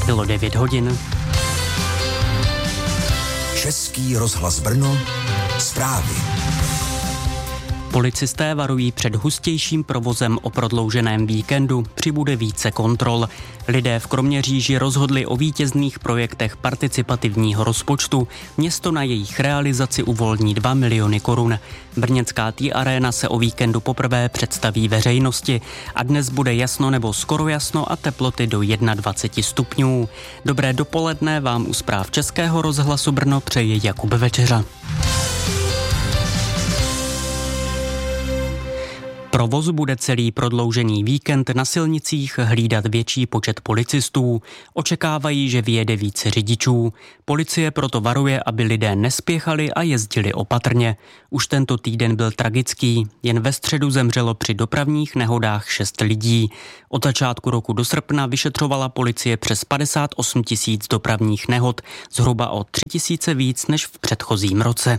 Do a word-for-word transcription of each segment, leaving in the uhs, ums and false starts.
Bylo devět hodin. Český rozhlas Brno, zprávy. Policisté varují před hustějším provozem o prodlouženém víkendu. Přibude více kontrol. Lidé v Kroměříži rozhodli o vítězných projektech participativního rozpočtu. Město na jejich realizaci uvolní dva miliony korun. Brněnská T-Arena se o víkendu poprvé představí veřejnosti a dnes bude jasno nebo skoro jasno a teploty do dvacet jedna stupňů. Dobré dopoledne vám u zpráv Českého rozhlasu Brno přeje Jakub Večeřa. Provoz bude celý prodloužený víkend na silnicích hlídat větší počet policistů. Očekávají, že vyjede více řidičů. Policie proto varuje, aby lidé nespěchali a jezdili opatrně. Už tento týden byl tragický. Jen ve středu zemřelo při dopravních nehodách šest lidí. Od začátku roku do srpna vyšetřovala policie přes padesát osm tisíc dopravních nehod, zhruba o tři tisíce víc než v předchozím roce.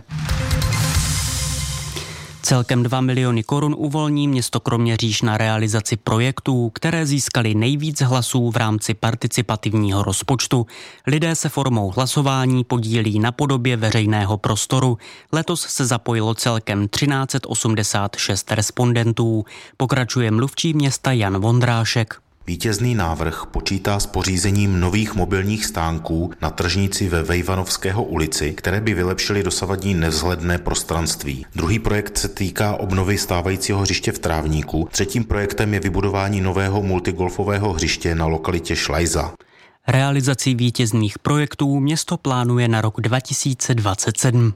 Celkem dva miliony korun uvolní město Kroměříž na realizaci projektů, které získaly nejvíc hlasů v rámci participativního rozpočtu. Lidé se formou hlasování podílí na podobě veřejného prostoru. Letos se zapojilo celkem třináct set osmdesát šest respondentů. Pokračuje mluvčí města Jan Vondrášek. Vítězný návrh počítá s pořízením nových mobilních stánků na tržnici ve Vejvanovského ulici, které by vylepšily dosavadní nevzhledné prostranství. Druhý projekt se týká obnovy stávajícího hřiště v Trávníku. Třetím projektem je vybudování nového multigolfového hřiště na lokalitě Šlajza. Realizaci vítězných projektů město plánuje na rok dva tisíce dvacet sedm.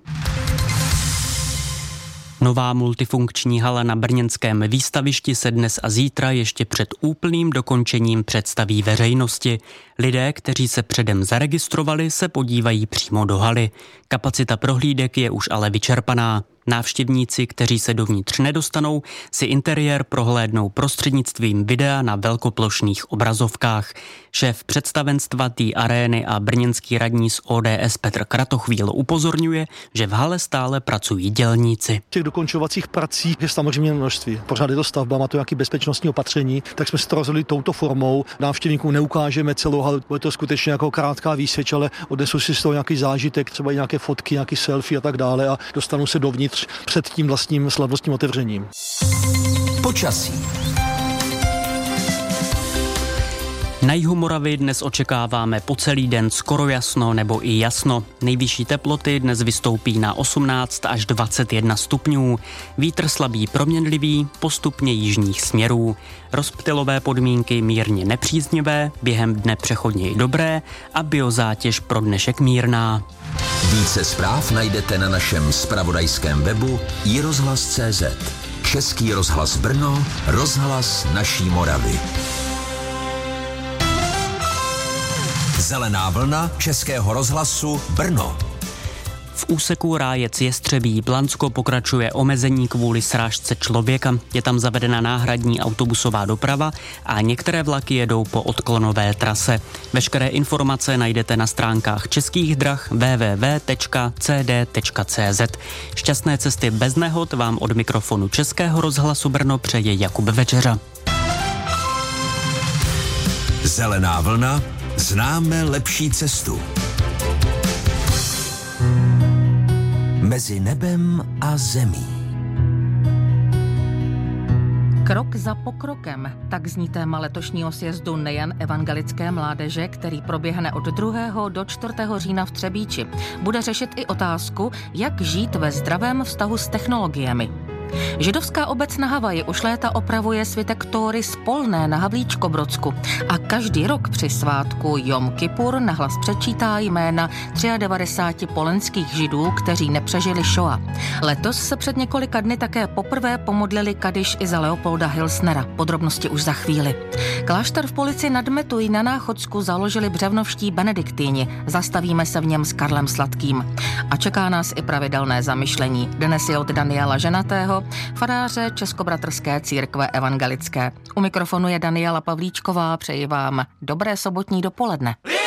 Nová multifunkční hala na brněnském výstavišti se dnes a zítra ještě před úplným dokončením představí veřejnosti. Lidé, kteří se předem zaregistrovali, se podívají přímo do haly. Kapacita prohlídek je už ale vyčerpaná. Návštěvníci, kteří se dovnitř nedostanou, si interiér prohlédnou prostřednictvím videa na velkoplošných obrazovkách. Šéf představenstva té arény a brněnský radní z O D S Petr Kratochvíl upozorňuje, že v hale stále pracují dělníci. Těch dokončovacích prací je samozřejmě množství. Pořád je to stavba, má to nějaké bezpečnostní opatření, tak jsme se to rozhodli touto formou. Návštěvníkům neukážeme celou halu, bude to skutečně jako krátká výsvěť, ale odnesu si z toho nějaký zážitek, třeba i nějaké fotky, nějaký selfie a tak dále a dostanu se dovnitř před tím vlastním slavnostním otevřením. Počasí. Na jihu Moravy dnes očekáváme po celý den skoro jasno nebo i jasno. Nejvyšší teploty dnes vystoupí na osmnáct až dvacet jedna stupňů. Vítr slabý proměnlivý, postupně jižních směrů. Rozptylové podmínky mírně nepříznivé, během dne přechodně i dobré a biozátěž pro dnešek mírná. Více zpráv najdete na našem zpravodajském webu i rozhlas tečka cé zet. Český rozhlas Brno, rozhlas naší Moravy. Zelená vlna Českého rozhlasu Brno. V úseku Rájec Jestřebí Blansko pokračuje omezení kvůli srážce člověka. Je tam zavedena náhradní autobusová doprava a některé vlaky jedou po odklonové trase. Veškeré informace najdete na stránkách Českých drah w w w tečka c d tečka c z. Šťastné cesty bez nehod vám od mikrofonu Českého rozhlasu Brno přeje Jakub Večeřa. Zelená vlna. Známe lepší cestu. Mezi nebem a zemí. Krok za pokrokem, tak zní téma letošního sjezdu nejen evangelické mládeže, který proběhne od druhého do čtvrtého října v Třebíči. Bude řešit i otázku, jak žít ve zdravém vztahu s technologiemi. Židovská obec na Havaji už léta opravuje svitek Tóry z Polné na Havlíčkobrodsku a každý rok při svátku Jom Kipur nahlas přečítá jména devadesát tři polenských židů, kteří nepřežili šoa. Letos se před několika dny také poprvé pomodlili kadiš i za Leopolda Hilsnera. Podrobnosti už za chvíli. Klášter v Polici nad Metují na Náchodsku založili břevnovští benediktýni. Zastavíme se v něm s Karlem Sladkým. A čeká nás i pravidelné zamyšlení. Dnes je od Daniela Ženatého, faráře Českobratrské církve evangelické. U mikrofonu je Daniela Pavlíčková, přeji vám dobré sobotní dopoledne.